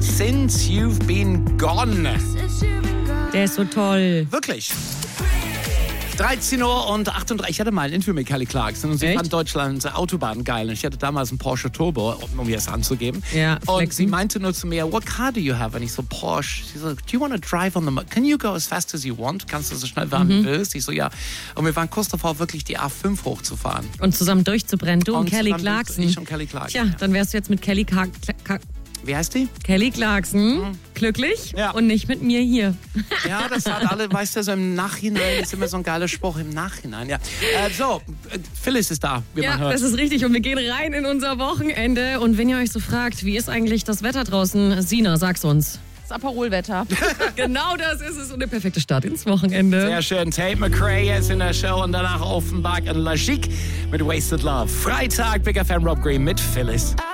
Since You've Been Gone. Der ist so toll. Wirklich. 13:38 Uhr. Ich hatte mal ein Interview mit Kelly Clarkson und sie Echt? fand Deutschlands Autobahn geil. Und ich hatte damals einen Porsche Turbo, um ihr es anzugeben. Ja, und flexen. sie meinte nur zu mir, what car do you have? Und ich so, Porsche. Sie so, do you want to drive on the can you go as fast as you want? Kannst du so schnell fahren, wie du willst? Ich so, ja. Und wir waren kurz davor, wirklich die A5 hochzufahren. Und zusammen durchzubrennen. Du und Kelly zusammen Clarkson. Ich und Kelly Clarkson. Tja, dann wärst du jetzt mit Kelly Wie heißt die? Kelly Clarkson glücklich Ja. und nicht mit mir hier. Ja, das hat alle, weißt du, so im Nachhinein, das ist immer so ein geiler Spruch, im Nachhinein, ja. Phyllis ist da, wie man Ja, hört. das ist richtig. Und wir gehen rein in unser Wochenende. Und wenn ihr euch so fragt, wie ist eigentlich das Wetter draußen? Sina, sag's uns. Das Aperolwetter. Genau das ist es. Und der perfekte Start ins Wochenende. Sehr schön. Tate McRae jetzt in der Show und danach Offenbach und La Chic mit Wasted Love. Freitag, Big FM Rob Green mit Phyllis.